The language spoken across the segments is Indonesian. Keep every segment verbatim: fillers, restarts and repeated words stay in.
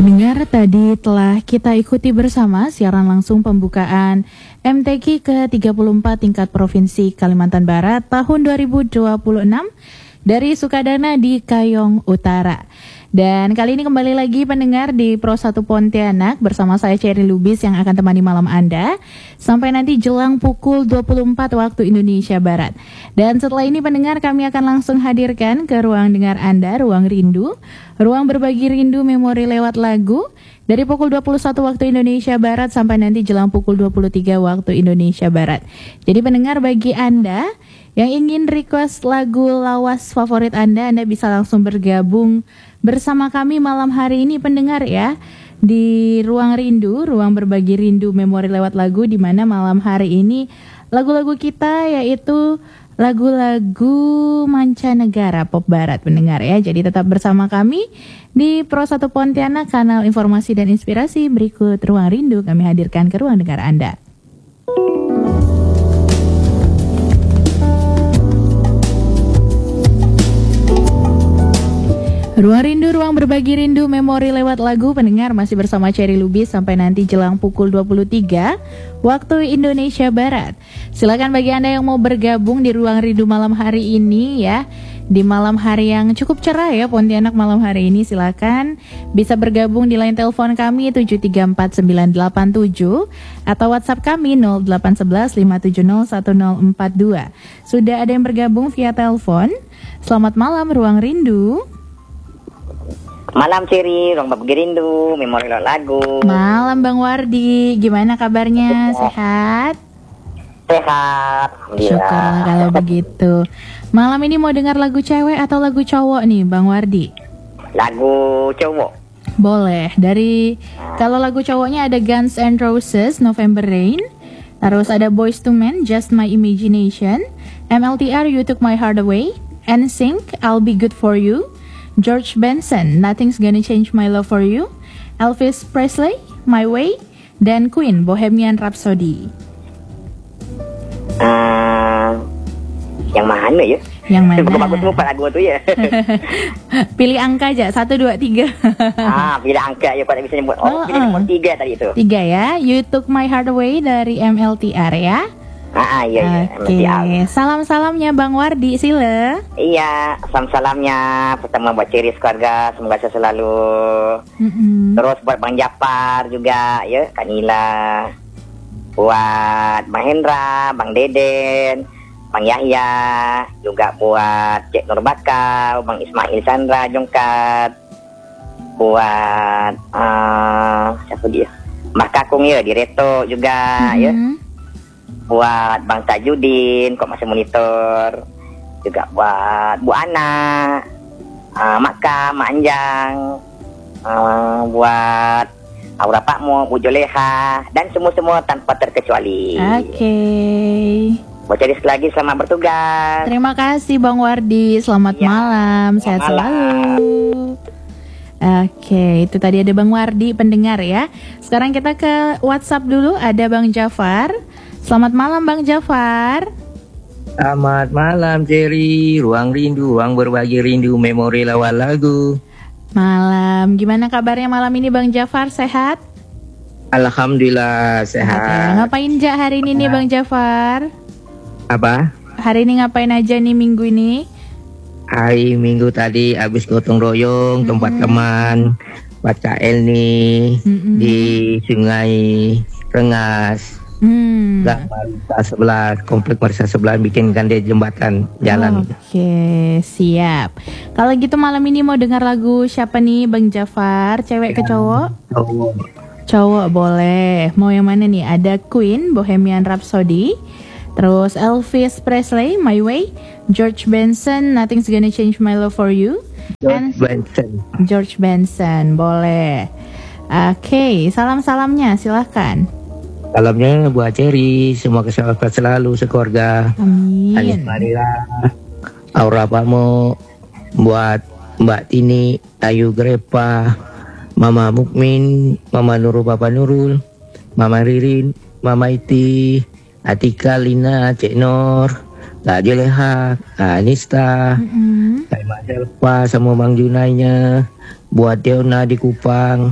Pendengar, tadi telah kita ikuti bersama siaran langsung pembukaan M T Q ke tiga puluh empat tingkat Provinsi Kalimantan Barat tahun dua ribu dua puluh enam dari Sukadana di Kayong Utara. Dan kali ini kembali lagi pendengar di Pro satu Pontianak bersama saya Cherry Lubis yang akan temani malam Anda sampai nanti jelang pukul dua puluh empat waktu Indonesia Barat. Dan setelah ini pendengar, kami akan langsung hadirkan ke ruang dengar Anda, ruang rindu, ruang berbagi rindu memori lewat lagu dari pukul dua puluh satu waktu Indonesia Barat sampai nanti jelang pukul dua puluh tiga waktu Indonesia Barat. Jadi pendengar, bagi Anda yang ingin request lagu lawas favorit Anda, Anda bisa langsung bergabung bersama kami malam hari ini pendengar ya, di Ruang Rindu, ruang berbagi rindu memori lewat lagu, di mana malam hari ini lagu-lagu kita yaitu lagu-lagu mancanegara pop barat pendengar ya. Jadi tetap bersama kami di Pro satu Pontianak, kanal informasi dan inspirasi. Berikut Ruang Rindu kami hadirkan ke ruang dengar Anda. Ruang Rindu, ruang berbagi rindu memori lewat lagu pendengar, masih bersama Cherry Lubis sampai nanti jelang pukul dua puluh tiga waktu Indonesia Barat. Silakan bagi Anda yang mau bergabung di Ruang Rindu malam hari ini ya, di malam hari yang cukup cerah ya Pontianak malam hari ini, silakan bisa bergabung di line telepon kami tujuh tiga empat sembilan delapan tujuh atau WhatsApp kami nol delapan satu satu lima tujuh nol satu nol empat dua. Sudah ada yang bergabung via telepon. Selamat malam Ruang Rindu. Malam Cherry, ruang berbagi rindu, memori lewat lagu. Malam Bang Wardi, gimana kabarnya? Sehat? Sehat. Syukurlah kalau begitu. Malam ini mau dengar lagu cewek atau lagu cowok nih Bang Wardi? Lagu cowok. Boleh. Dari kalau lagu cowoknya ada Guns N' Roses, November Rain. Terus ada Boyz two Men, Just My Imagination. M L T R, You Took My Heart Away. N Sync, I'll Be Good For You. George Benson, Nothing's Gonna Change My Love For You. Elvis Presley, My Way. Dan Queen, Bohemian Rhapsody. Uh, yang mana ya? Yang mana? Bagus-bagus lupa lagu tu ya. Pilih angka aja, satu, dua, tiga. Ah, pilih angka ya, pada bisa nyebut. Oh, oh pilih uh. nomor tiga tadi itu. Tiga ya, You Took My Heart Away dari M L T R ya. Ah, iya, iya. Oke, okay. Salam-salamnya Bang Wardi, sila. Iya, salam-salamnya pertama buat Cherry keluarga, semoga saya selalu. Mm-hmm. Terus buat Bang Japar juga, ya, Kak Nila. Buat Bang Hendra, Bang Deden, Bang Yahya, juga buat Cik Nur Bakau, Bang Ismail Chandra Jongkat. Buat uh, siapa dia? Mbak Kakung ya, di Reto juga, mm-hmm. ya. Buat Bang Tajudin, kok masih monitor. Juga buat Bu Ana, uh, Mak Ka, Mak Anjang, uh, buat Aura Pakmo, Bu Joleha, dan semua-semua tanpa terkecuali. Oke. Okay. Buat Cherry lagi, selamat bertugas. Terima kasih Bang Wardi, selamat ya, malam, sehat malam. Selalu. Oke, itu tadi ada Bang Wardi pendengar ya. Sekarang kita ke WhatsApp dulu, ada Bang Jafar. Selamat malam Bang Jafar. Selamat malam Cherry, ruang rindu, ruang berbagi rindu, memori lewat lagu. Malam, gimana kabarnya malam ini Bang Jafar, sehat? Alhamdulillah sehat. Oke, ngapain aja hari ini nih Bang Jafar? Apa? Hari ini ngapain aja nih minggu ini? Hari Minggu tadi habis gotong royong, mm-hmm. tempat teman baca el nih, mm-hmm. di Sungai Rengas. Hmm. Marisa sebelah, komplek Marisa sebelah bikinkan dia jembatan jalan. Oke, siap. Kalau gitu malam ini mau dengar lagu siapa nih Bang Jafar? Cewek ke cowok? Cowok. Cowok boleh. Mau yang mana nih? Ada Queen, Bohemian Rhapsody. Terus Elvis Presley, My Way. George Benson, Nothing's Gonna Change My Love For You. George Benson. George Benson, boleh. Oke, salam-salamnya silahkan. Salamnya buat Cherry, semua keselamatan selalu sekeluarga. Amin. Anis Marila, Aura Pakmo, buat Mbak Tini, Ayu Grepa, Mama Mukmin, Mama Nurul, Papa Nurul, Mama Ririn, Mama Iti, Atika, Lina, Cik Nur, Kak Joleha, Kak Anista, mm-hmm. Kak Selpa sama Bang Junainya, buat Deona di Kupang,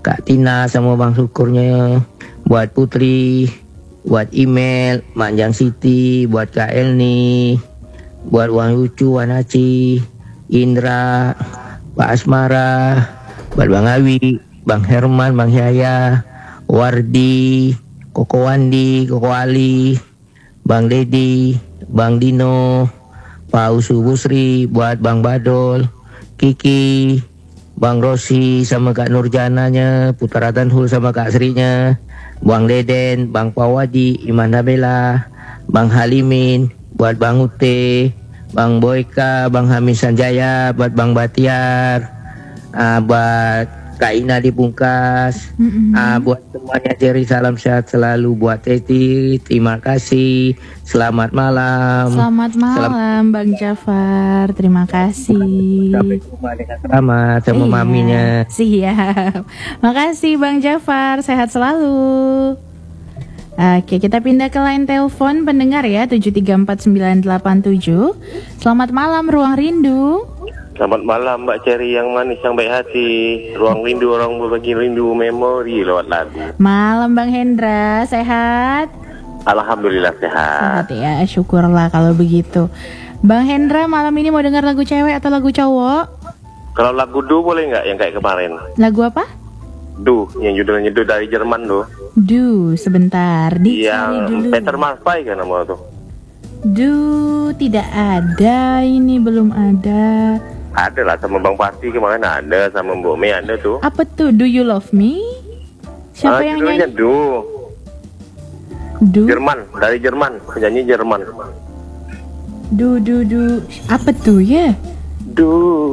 Kak Tina sama Bang Syukurnya, buat Putri, buat email, Manjang Siti, buat Kak Elni, buat Wan Lucu, Wan Aci, Indra, Pak Asmara, buat Bang Awi, Bang Herman, Bang Yaya, Wardi, Koko Wandi, Koko Ali, Bang Dedi, Bang Dino, Pak Usu Busri, buat Bang Badol, Kiki, Bang Rosi sama Kak Nurjananya, Putra Tanhul sama Kak Srinya, Bang Deden, Bang Pawadi, Iman Nabela, Bang Halimin, buat Bang Ute, Bang Boyka, Bang Hamid Sanjaya, buat Bang Batiar, uh, buat Kak Ina di Bungkas, Mm-mm. uh, buat semuanya Jerry, salam sehat selalu, buat Teti, terima kasih, selamat malam. Selamat malam Bang Jafar, terima kasih. Sampai jumpa dengan selamat sama Iya, maminya. siap. Makasih Bang Jafar, sehat selalu. Oke, kita pindah ke line telepon pendengar ya, tujuh tiga empat sembilan delapan tujuh. Selamat malam Ruang Rindu. Selamat malam Mbak Cherry yang manis, yang baik hati. Ruang rindu, orang berbagi rindu, memori lewat lagu. Malam Bang Hendra, sehat? Alhamdulillah sehat. Sehat ya, syukurlah kalau begitu. Bang Hendra, malam ini mau dengar lagu cewek atau lagu cowok? Kalau lagu Du boleh nggak yang kayak kemarin? Lagu apa? Du, yang judulnya Du dari Jerman tuh. Du, sebentar, dicari Yang dulu. Peter Maffay kan nama tuh. Du, tidak ada, ini belum ada. Ada lah sama Bang Pasti kemarin ada, sama Mbok Mei ada tuh. Apa tuh, Do You Love Me? Siapa Ah, yang judulnya nyanyi? Du. Du, Jerman, dari Jerman, penyanyi Jerman. du, du, du. Apa tuh ya? Du.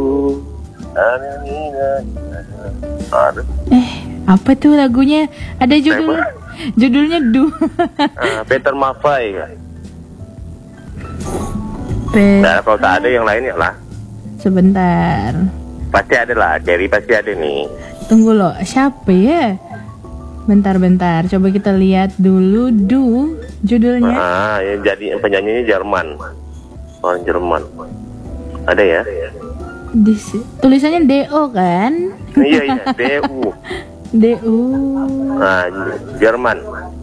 Ada. Eh, apa tuh lagunya? Ada judul, judulnya Du. Ah, Peter Maffay kan. Pe- Nah, kalau tak ada yang lainnya lah. Sebentar, Pasti ada lah, Cherry pasti ada nih. tunggu loh, siapa ya? Bentar-bentar, coba kita lihat dulu Du, judulnya. Ah, yang jadi penyanyinya Jerman, orang Jerman. Ada ya? Di, si- tulisannya D O kan? Iya iya, D U. D U. Nah, Jerman.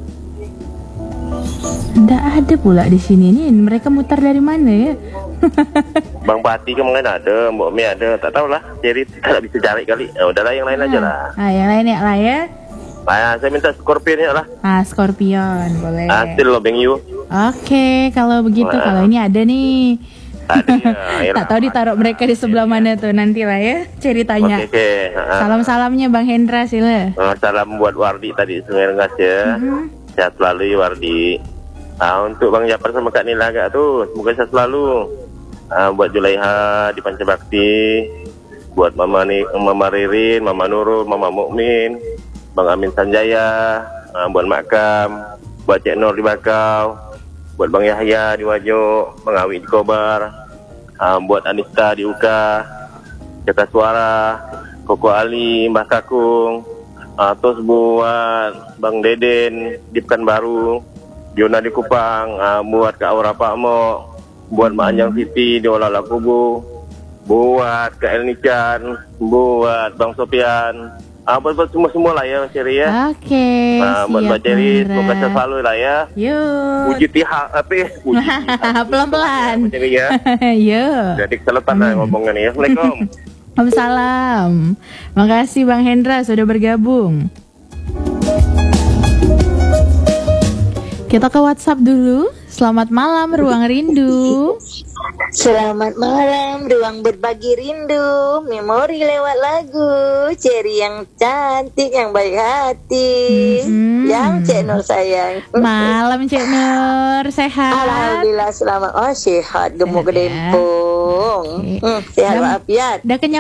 Nggak ada pula di sini nih. Mereka mutar dari mana ya? Bang Pati kemarin ada, Mbok Mei ada, tak tahu lah. Jadi tak bisa cari kali. Ya udahlah yang lain aja lah. Ah, yang lain ya lah ya. Nah, saya minta Scorpionnya lah. Ah, Scorpion boleh. Ah, still loving you. Oke, kalau begitu, Wah. kalau ini ada nih. Ada ya. Tak tahu ditaruh mereka di sebelah mana tuh, nanti lah ya ceritanya. Oke, oke. Ah, Salam-salamnya Bang Hendra sila. ah, salam buat Wardi tadi Sungai Rengas ya. Mhm. Sehat selalu ya Wardi. Ah, untuk Bang Japar sama Kak Nila agak tuh, semoga sehat selalu. Ah, buat Julaiha di Pancabakti, buat Mama ni, Mama Ririn, Mama Nurul, Mama Mukmin, Bang Amin Sanjaya, ah, buat Mak Kam, buat Cik Nur di Bakau, buat Bang Yahya di Wajo, Bang Awi di Kobar, ah, buat Anista di Uka, Jaka Suara, Koko Ali, Mbah Kakung, ah, terus buat Bang Deden di Pekanbaru, Diona di Kupang, ah, buat Kak Aura Pak Mo, buat Mak Anjang Siti di Olala Kubu, buat Kak Elni Chan, buat Bang Sopian, ah, buat, buat semua-semua lah ya Mas Cherry ya. Oke, Ah, buat siap Mbak Cherry, Bang semoga Hendra. sehat selalu lah ya. Yuk. Puji Tuhan, apa ya? Puji Tuhan. Pelan-pelan. Mas Cherry ya. Yuk. Jadi keselepan lah ngomongnya nih. Assalamualaikum. Waalaikumsalam. Makasih Bang Hendra sudah bergabung. Kita ke WhatsApp dulu. Selamat malam Ruang Rindu. Selamat malam, ruang berbagi rindu, memori lewat lagu, Cherry yang cantik, yang baik hati, Mhm. yang Cek Nur sayang. Malam Cik Nur, sehat? Alhamdulillah selamat, oh sehat, gemuk Sehat ya. gedempung, Oke. hmm, sehat Udah- walafiat. Udah kenyang